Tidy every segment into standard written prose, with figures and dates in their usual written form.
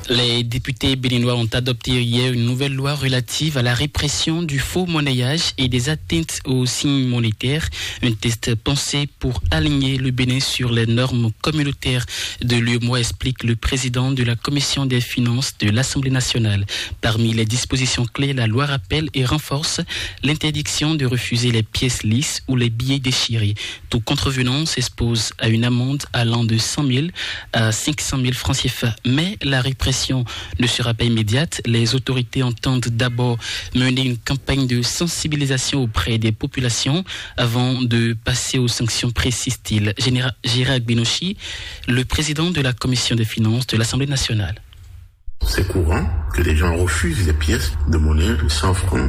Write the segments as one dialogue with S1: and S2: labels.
S1: Les députés béninois ont adopté hier une nouvelle loi relative à la répression du faux monnayage et des atteintes aux signes monétaires. Un test pensé pour aligner le Bénin sur les normes communautaires de l'UEMOA, explique le président de la Commission des finances de l'Assemblée nationale. Parmi les dispositions clés, la loi rappelle et renforce l'interdiction de refuser les pièces lisses ou les billets déchirés. Tout contrevenant s'expose à une amende allant de 100 000 à 500 000 francs CFA. Mais la répression ne sera pas immédiate. Les autorités entendent d'abord mener une campagne de sensibilisation auprès des populations avant de passer aux sanctions, précise-t-il. Gérard Benochi, le président de la Commission des finances de l'Assemblée nationale.
S2: C'est courant que les gens refusent les pièces de monnaie, 100 francs,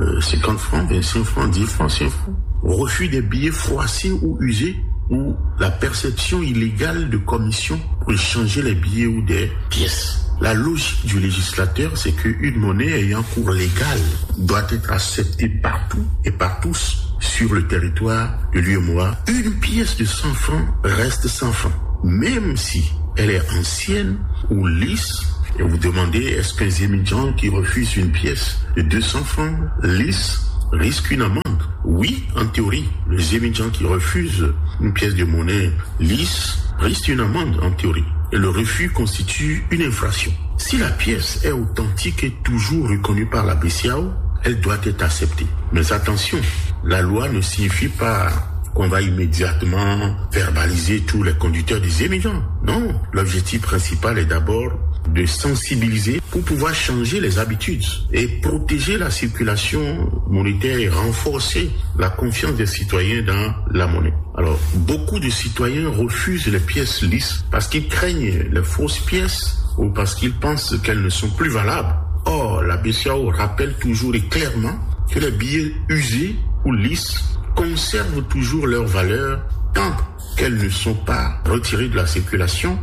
S2: 50 francs, 25 francs, 10 francs, 5 francs. Refus des billets froissés ou usés, ou la perception illégale de commission pour échanger les billets ou des pièces. La logique du législateur, c'est qu'une monnaie ayant cours légal doit être acceptée partout et par tous sur le territoire de l'UEMOA. Une pièce de 100 francs reste 100 francs, même si elle est ancienne ou lisse. Et vous demandez, est-ce qu'un émigrant qui refuse une pièce de 200 francs lisse risque une amende? Oui, en théorie. Les émigrants qui refusent une pièce de monnaie lisse risquent une amende, en théorie. Et le refus constitue une infraction. Si la pièce est authentique et toujours reconnue par la BCEAO, elle doit être acceptée. Mais attention, la loi ne signifie pas qu'on va immédiatement verbaliser tous les conducteurs des émigrants. Non, l'objectif principal est d'abord de sensibiliser pour pouvoir changer les habitudes et protéger la circulation monétaire et renforcer la confiance des citoyens dans la monnaie. Alors, beaucoup de citoyens refusent les pièces lisses parce qu'ils craignent les fausses pièces ou parce qu'ils pensent qu'elles ne sont plus valables. Or, la BCEAO rappelle toujours et clairement que les billets usés ou lisses conservent toujours leur valeur tant qu'elles ne sont pas retirées de la circulation.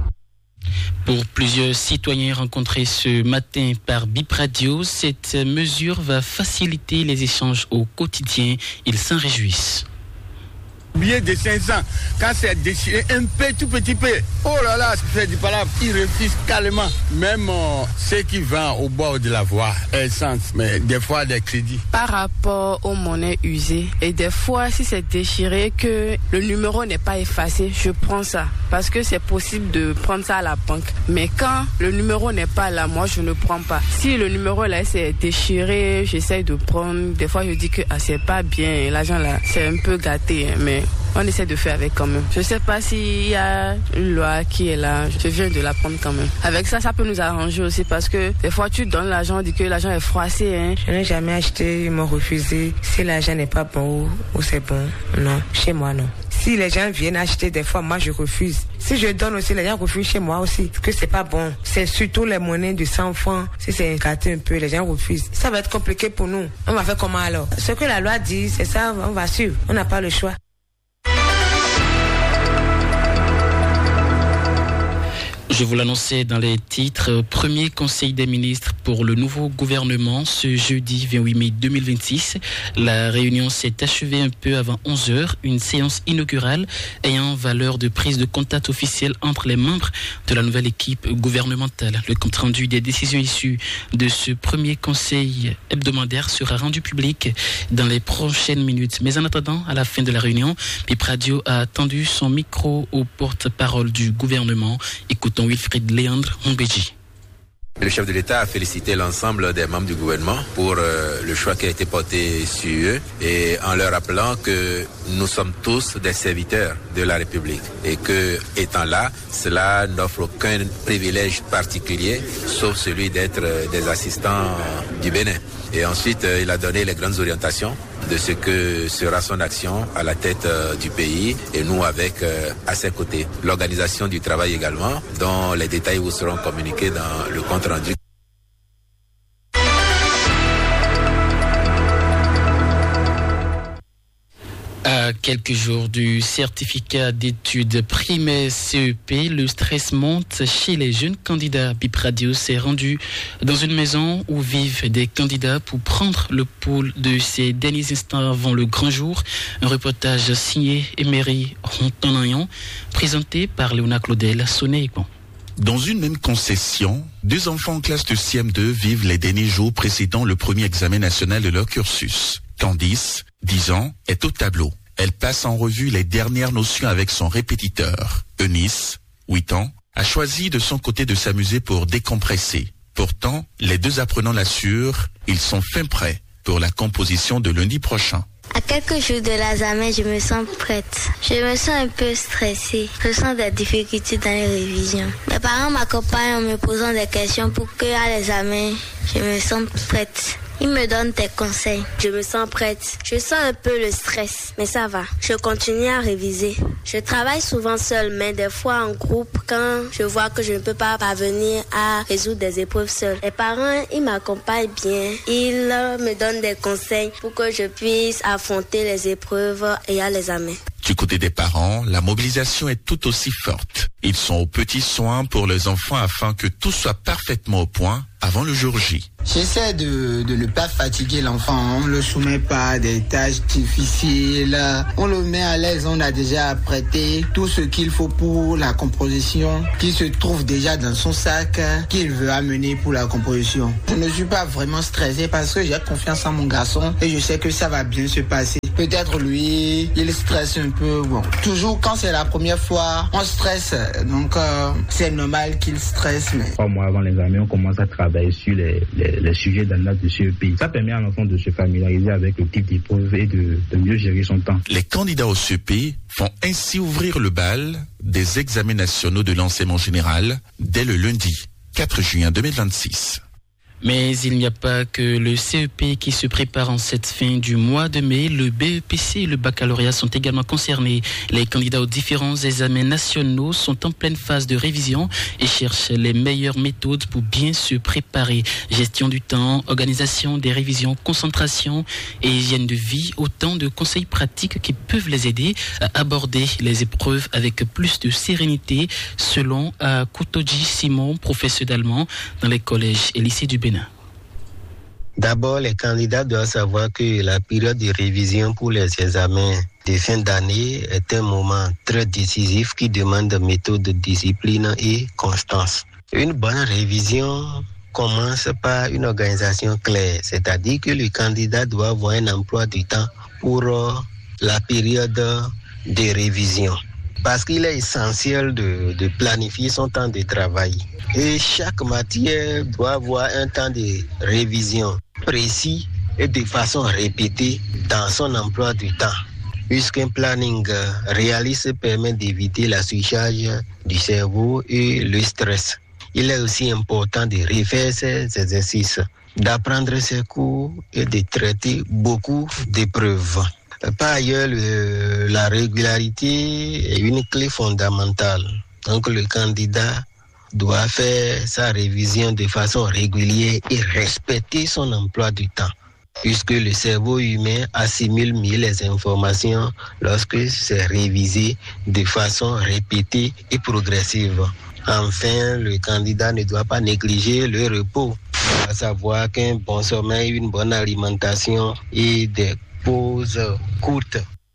S1: Pour plusieurs citoyens rencontrés ce matin par Bip Radio, cette mesure va faciliter les échanges au quotidien. Ils s'en réjouissent.
S3: Billet de 500, quand c'est déchiré un peu, tout petit peu, oh là là, c'est du palabre, ils refusent carrément. Même ceux qui vendent au bord de la voie, elles sentent, mais des fois des crédits.
S4: Par rapport aux monnaies usées, et des fois, si c'est déchiré, que le numéro n'est pas effacé, je prends ça. Parce que c'est possible de prendre ça à la banque. Mais quand le numéro n'est pas là, moi, je ne prends pas. Si le numéro là, c'est déchiré, j'essaye de prendre. Des fois, je dis que c'est pas bien, l'argent là, c'est un peu gâté, mais on essaie de faire avec quand même. Je sais pas s'il y a une loi qui est là, je viens de la prendre quand même. Avec ça, ça peut nous arranger aussi parce que des fois tu donnes l'argent, on dit que l'argent est froissé. Hein.
S5: Je n'ai jamais acheté, ils m'ont refusé. Si l'argent n'est pas bon ou c'est bon, non. Chez moi, non. Si les gens viennent acheter des fois, moi je refuse. Si je donne aussi, les gens refusent chez moi aussi. Parce que c'est pas bon. C'est surtout les monnaies de 100 francs. Si c'est gâté un peu, les gens refusent. Ça va être compliqué pour nous. On va faire comment alors? Ce que la loi dit, c'est ça, on va suivre. On n'a pas le choix.
S1: Je vous l'annonçais dans les titres. Premier conseil des ministres pour le nouveau gouvernement ce jeudi 28 mai 2026. La réunion s'est achevée un peu avant 11h. Une séance inaugurale ayant valeur de prise de contact officielle entre les membres de la nouvelle équipe gouvernementale. Le compte-rendu des décisions issues de ce premier conseil hebdomadaire sera rendu public dans les prochaines minutes. Mais en attendant, à la fin de la réunion, Bip Radio a tendu son micro au porte-parole du gouvernement. Écoutons Wilfried Léandre Mbéji.
S6: Le chef de l'État a félicité l'ensemble des membres du gouvernement pour le choix qui a été porté sur eux et en leur rappelant que nous sommes tous des serviteurs de la République et que, étant là, cela n'offre aucun privilège particulier sauf celui d'être des assistants du Bénin. Et ensuite, il a donné les grandes orientations de ce que sera son action à la tête du pays et nous avec à ses côtés. L'organisation du travail également, dont les détails vous seront communiqués dans le compte rendu.
S1: À quelques jours du certificat d'études primaires CEP, le stress monte chez les jeunes candidats. Bip Radio s'est rendu dans une maison où vivent des candidats pour prendre le pouls de ces derniers instants avant le grand jour. Un reportage signé Emery Rontonayon, présenté par Léona Claudel Soné-Ipon.
S7: Dans une même concession, 2 enfants en classe de CM2 vivent les derniers jours précédant le premier examen national de leur cursus. Candice, 10 ans, est au tableau. Elle passe en revue les dernières notions avec son répétiteur. Eunice, 8 ans, a choisi de son côté de s'amuser pour décompresser. Pourtant, les 2 apprenants l'assurent, ils sont fin prêts pour la composition de lundi prochain.
S8: À quelques jours de l'examen, je me sens prête. Je me sens un peu stressée. Je sens des difficultés dans les révisions. Mes parents m'accompagnent en me posant des questions pour qu'à l'examen, je me sente prête. Ils me donnent des conseils. Je me sens prête. Je sens un peu le stress, mais ça va. Je continue à réviser. Je travaille souvent seule, mais des fois en groupe quand je vois que je ne peux pas parvenir à résoudre des épreuves seule. Les parents, ils m'accompagnent bien. Ils me donnent des conseils pour que je puisse affronter les épreuves et à l'examen.
S7: Du côté des parents, la mobilisation est tout aussi forte. Ils sont aux petits soins pour les enfants afin que tout soit parfaitement au point avant le jour J.
S9: J'essaie de ne pas fatiguer l'enfant. On ne le soumet pas à des tâches difficiles. On le met à l'aise. On a déjà apprêté tout ce qu'il faut pour la composition qui se trouve déjà dans son sac qu'il veut amener pour la composition. Je ne suis pas vraiment stressé parce que j'ai confiance en mon garçon et je sais que ça va bien se passer. Peut-être lui, il stresse un peu. Bon, toujours quand c'est la première fois, on stresse. Donc c'est normal qu'il stresse. Mais
S10: 3 mois avant l'examen, on commence à travailler sur les sujets dans notre CEP. Ça permet à l'enfant de se familiariser avec le type d'épreuve et de mieux gérer son temps.
S7: Les candidats au CEP font ainsi ouvrir le bal des examens nationaux de l'enseignement général dès le lundi 4 juin 2026.
S1: Mais il n'y a pas que le CEP qui se prépare en cette fin du mois de mai. Le BEPC et le baccalauréat sont également concernés. Les candidats aux différents examens nationaux sont en pleine phase de révision et cherchent les meilleures méthodes pour bien se préparer. Gestion du temps, organisation des révisions, concentration et hygiène de vie, autant de conseils pratiques qui peuvent les aider à aborder les épreuves avec plus de sérénité, selon Koutoji Simon, professeur d'allemand dans les collèges et lycées du Bénin.
S11: D'abord, les candidats doivent savoir que la période de révision pour les examens de fin d'année est un moment très décisif qui demande méthode, discipline et constance. Une bonne révision commence par une organisation claire, c'est-à-dire que le candidat doit avoir un emploi du temps pour la période de révision. Parce qu'il est essentiel de planifier son temps de travail. Et chaque matière doit avoir un temps de révision précis et de façon répétée dans son emploi du temps. Puisqu'un planning réaliste permet d'éviter la surcharge du cerveau et le stress. Il est aussi important de refaire ces exercices, d'apprendre ses cours et de traiter beaucoup d'épreuves. Par ailleurs, la régularité est une clé fondamentale. Donc le candidat doit faire sa révision de façon régulière et respecter son emploi du temps, puisque le cerveau humain assimile mieux les informations lorsque c'est révisé de façon répétée et progressive. Enfin, le candidat ne doit pas négliger le repos, à savoir qu'un bon sommeil, une bonne alimentation et des pauses courtes.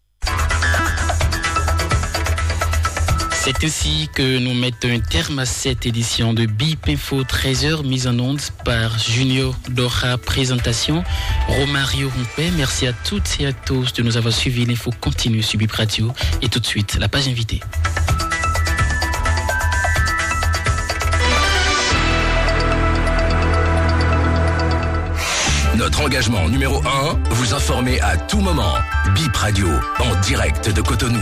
S1: C'est ainsi que nous mettons un terme à cette édition de BIP Info 13h, mise en onde par Junior Dora Présentation, Romario Rompé. Merci à toutes et à tous de nous avoir suivis. L'info continue sur BIP Radio et tout de suite la page invitée.
S12: Notre engagement numéro 1, vous informer à tout moment. BIP Radio, en direct de Cotonou.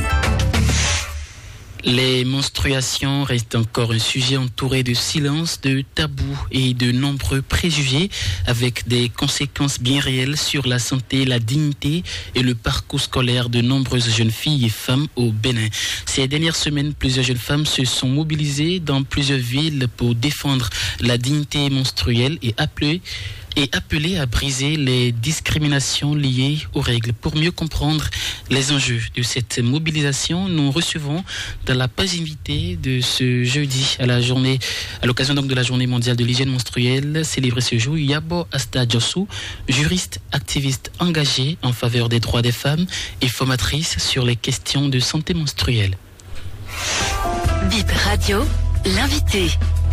S1: Les menstruations restent encore un sujet entouré de silence, de tabous et de nombreux préjugés, avec des conséquences bien réelles sur la santé, la dignité et le parcours scolaire de nombreuses jeunes filles et femmes au Bénin. Ces dernières semaines, plusieurs jeunes femmes se sont mobilisées dans plusieurs villes pour défendre la dignité menstruelle et appeler à briser les discriminations liées aux règles. Pour mieux comprendre les enjeux de cette mobilisation, nous recevons dans la page invitée de ce jeudi à l'occasion donc de la journée mondiale de l'hygiène menstruelle célébrée ce jour, Yabo Asta Djossou, juriste, activiste engagée en faveur des droits des femmes et formatrice sur les questions de santé menstruelle.
S13: BIP Radio, L'invité.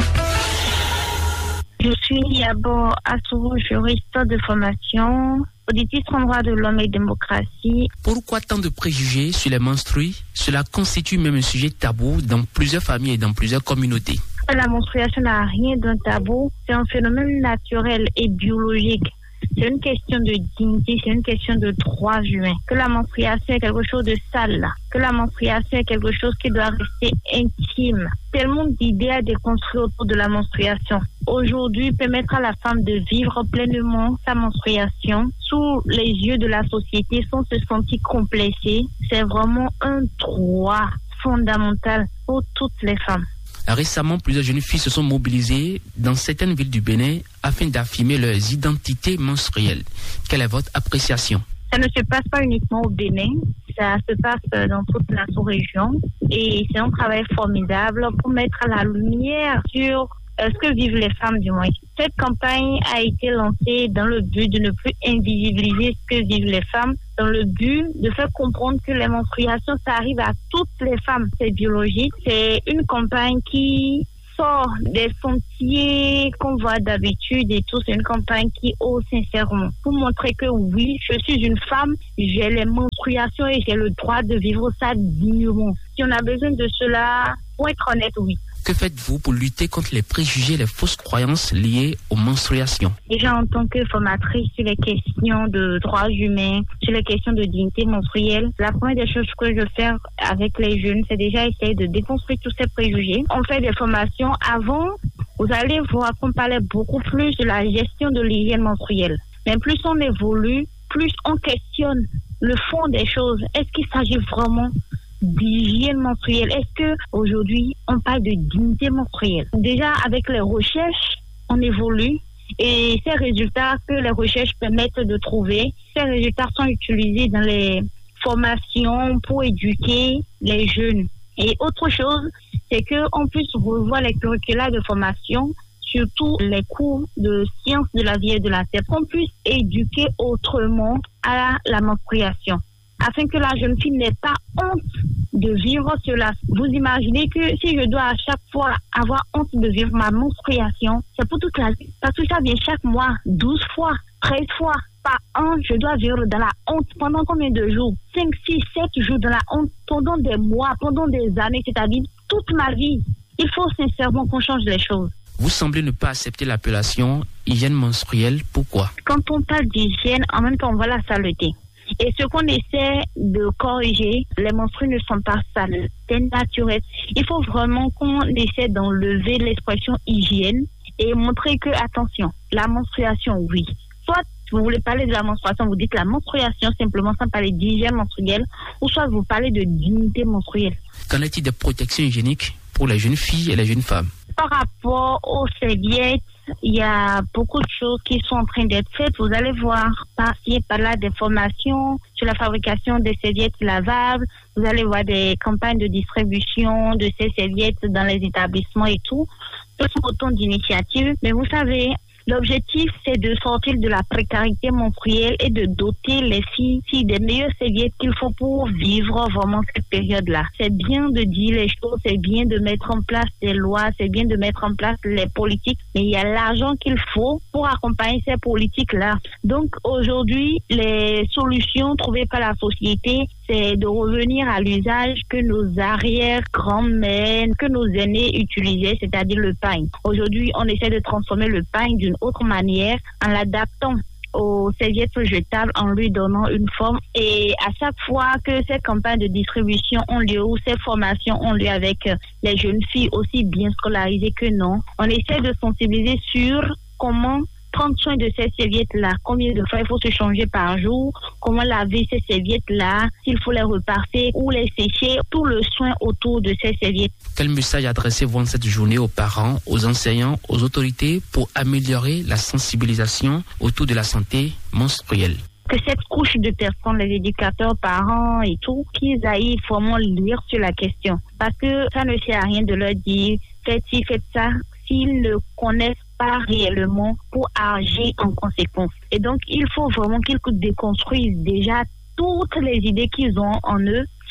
S14: Je suis Yabo Assourou, juriste de formation, auditrice en droit de l'homme et démocratie.
S1: Pourquoi tant de préjugés sur les menstrues? Cela constitue même un sujet tabou dans plusieurs familles et dans plusieurs communautés.
S14: La menstruation n'a rien d'un tabou, c'est un phénomène naturel et biologique. C'est une question de dignité, c'est une question de droits humains. Que la menstruation est quelque chose de sale, que la menstruation est quelque chose qui doit rester intime. Tellement d'idées à déconstruire autour de la menstruation. Aujourd'hui, permettre à la femme de vivre pleinement sa menstruation sous les yeux de la société sans se sentir complexée, c'est vraiment un droit fondamental pour toutes les femmes.
S1: Récemment, plusieurs jeunes filles se sont mobilisées dans certaines villes du Bénin afin d'affirmer leurs identités menstruelles. Quelle est votre appréciation?
S14: Ça ne se passe pas uniquement au Bénin, ça se passe dans toute la sous-région et c'est un travail formidable pour mettre la lumière sur ce que vivent les femmes du moins. Cette campagne a été lancée dans le but de ne plus invisibiliser ce que vivent les femmes, dans le but de faire comprendre que les menstruations, ça arrive à toutes les femmes. C'est biologique. C'est une campagne qui sort des sentiers qu'on voit d'habitude et tout. C'est une campagne qui ose sincèrement pour montrer que oui, je suis une femme, j'ai les menstruations et j'ai le droit de vivre ça dignement. Si on a besoin de cela, pour être honnête, oui.
S1: Que faites-vous pour lutter contre les préjugés et les fausses croyances liées aux menstruations?
S14: Déjà en tant que formatrice sur les questions de droits humains, sur les questions de dignité menstruelle, la première des choses que je fais avec les jeunes, c'est déjà essayer de déconstruire tous ces préjugés. On fait des formations avant, vous allez voir qu'on parlait beaucoup plus de la gestion de l'hygiène menstruelle. Mais plus on évolue, plus on questionne le fond des choses. Est-ce qu'il s'agit vraiment d'hygiène menstruelle? Est-ce que aujourd'hui on parle de dignité menstruelle? Déjà avec les recherches, on évolue et ces résultats que les recherches permettent de trouver, ces résultats sont utilisés dans les formations pour éduquer les jeunes. Et autre chose, c'est qu'on puisse revoir les curricula de formation, surtout les cours de sciences de la vie et de la terre, qu'on puisse éduquer autrement à la menstruation, afin que la jeune fille n'ait pas honte de vivre cela. Vous imaginez que si je dois à chaque fois avoir honte de vivre ma menstruation, c'est pour toute la vie. Parce que ça vient chaque mois, 12 fois, 13 fois par an, je dois vivre dans la honte. Pendant combien de jours? 5, 6, 7 jours dans la honte, pendant des mois, pendant des années, c'est-à-dire toute ma vie. Il faut sincèrement qu'on change les choses.
S1: Vous semblez ne pas accepter l'appellation hygiène menstruelle. Pourquoi?
S14: Quand on parle d'hygiène, en même temps, on voit la saleté. Et ce qu'on essaie de corriger, les menstrues ne sont pas sales, c'est naturel. Il faut vraiment qu'on essaie d'enlever l'expression hygiène et montrer que, attention, la menstruation, oui. Soit vous voulez parler de la menstruation, vous dites la menstruation simplement sans parler d'hygiène menstruelle, ou soit vous parlez de dignité menstruelle.
S1: Qu'en est-il des protections hygiéniques pour les jeunes filles et les jeunes femmes?
S14: Par rapport aux serviettes, il y a beaucoup de choses qui sont en train d'être faites. Vous allez voir par-ci et par-là des formations sur la fabrication des serviettes lavables. Vous allez voir des campagnes de distribution de ces serviettes dans les établissements et tout. Ce sont autant d'initiatives. Mais vous savez, l'objectif, c'est de sortir de la précarité menstruelle et de doter les filles des meilleures serviettes qu'il faut pour vivre vraiment cette période-là. C'est bien de dire les choses, c'est bien de mettre en place des lois, c'est bien de mettre en place les politiques, mais il y a l'argent qu'il faut pour accompagner ces politiques-là. Donc aujourd'hui, les solutions trouvées par la société, c'est de revenir à l'usage que nos arrière-grands-mères, que nos aînés utilisaient, c'est-à-dire le pagne. Aujourd'hui, on essaie de transformer le pagne d'une autre manière en l'adaptant aux serviettes jetables, en lui donnant une forme. Et à chaque fois que ces campagnes de distribution ont lieu ou ces formations ont lieu avec les jeunes filles aussi bien scolarisées que non, on essaie de sensibiliser sur comment prendre soin de ces serviettes-là, combien de fois il faut se changer par jour, comment laver ces serviettes-là, s'il faut les repasser ou les sécher, tout le soin autour de ces serviettes.
S1: Quel message adressez-vous en cette journée aux parents, aux enseignants, aux autorités pour améliorer la sensibilisation autour de la santé menstruelle?
S14: Que cette couche de personnes, les éducateurs, parents et tout, qu'ils aillent vraiment lire sur la question. Parce que ça ne sert à rien de leur dire « faites ci, faites ça », s'ils ne connaissent pas réellement pour agir en conséquence. Et donc, il faut vraiment qu'ils déconstruisent déjà toutes les idées qu'ils ont en eux,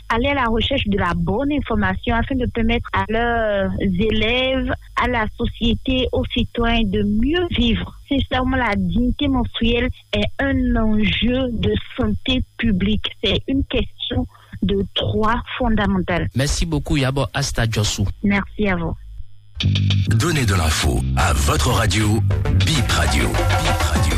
S14: aller à la recherche de la bonne information afin de permettre à leurs élèves, à la société, aux citoyens de mieux vivre. Sincèrement, la dignité menstruelle est un enjeu de santé publique. C'est une question de droit fondamental.
S1: Merci beaucoup, Yabo Asta Djossou.
S14: Merci à vous.
S12: Donnez de l'info à votre radio, Bip Radio. Bip Radio.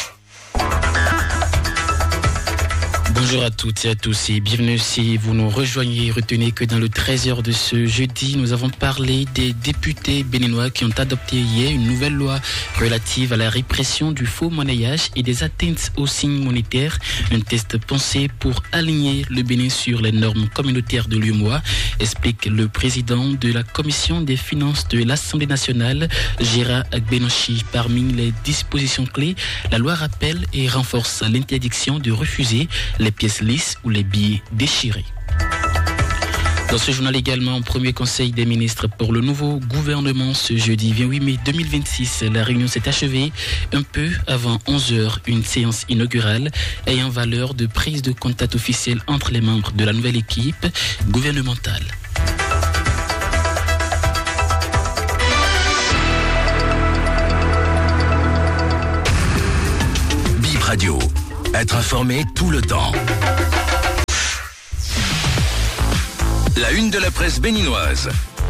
S1: Bonjour à toutes et à tous et bienvenue si vous nous rejoignez. Retenez que dans le 13h de ce jeudi, nous avons parlé des députés béninois qui ont adopté hier une nouvelle loi relative à la répression du faux monnayage et des atteintes aux signes monétaires. Un test pensé pour aligner le Bénin sur les normes communautaires de l'UEMOA, explique le président de la commission des finances de l'Assemblée nationale, Gérard Agbenochi. Parmi les dispositions clés, la loi rappelle et renforce l'interdiction de refuser les pièces lisses ou les billets déchirés. Dans ce journal également, premier conseil des ministres pour le nouveau gouvernement ce jeudi 28 mai 2026. La réunion s'est achevée un peu avant 11h, une séance inaugurale ayant valeur de prise de contact officielle entre les membres de la nouvelle équipe gouvernementale.
S12: Bip Radio. Être informé tout le temps. La une de la presse béninoise.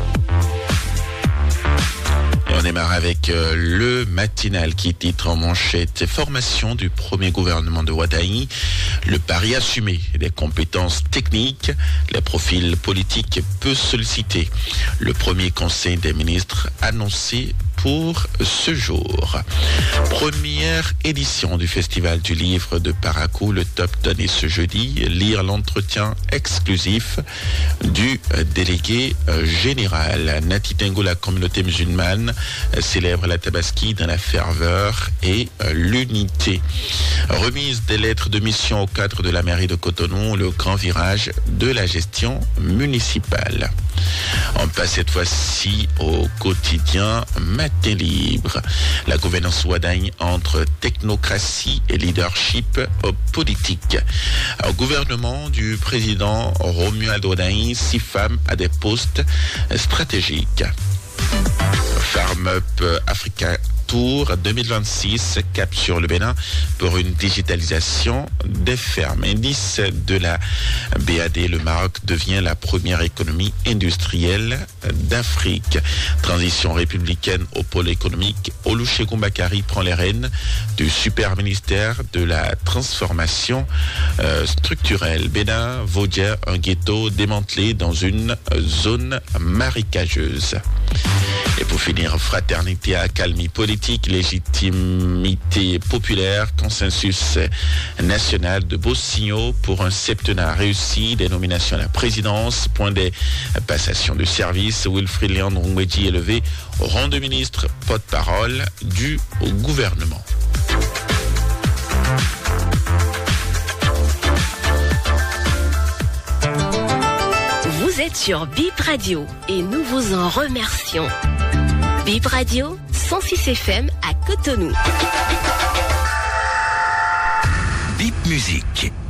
S7: Et on démarre avec le matinal qui titre en manchette « Formation du premier gouvernement de Ouaddaï, le pari assumé des compétences techniques, les profils politiques peu sollicités. Le premier conseil des ministres annoncé pour ce jour. Première édition du Festival du Livre de Parakou, le top donné ce jeudi. Lire l'entretien exclusif du délégué général. Nati Tengo, la communauté musulmane, célèbre la Tabaski dans la ferveur et l'unité. Remise des lettres de mission au cadre de la mairie de Cotonou, le grand virage de la gestion municipale. On passe cette fois-ci au quotidien Matin Libre. La gouvernance Ouaddaï entre technocratie et leadership politique. Au gouvernement du président Romuald Ouaddaï, 6 femmes à des postes stratégiques. Farm Up Africa Tour 2026, cap sur le Bénin pour une digitalisation des fermes. Indice de la BAD, le Maroc devient la première économie industrielle d'Afrique. Transition républicaine au pôle économique, Olusegun Bakary prend les rênes du super ministère de la transformation structurelle. Bénin, Vaudier, un ghetto démantelé dans une zone marécageuse. Et pour finir, fraternité, accalmie politique, légitimité populaire, consensus national, de beaux signaux pour un septennat réussi, des nominations à la présidence, point des passations de service. Wilfried Léon Rungweji élevé au rang de ministre porte-parole du gouvernement.
S13: Vous êtes sur Bip Radio et nous vous en remercions. Bip Radio, 106 FM à Cotonou.
S12: Bip Musique.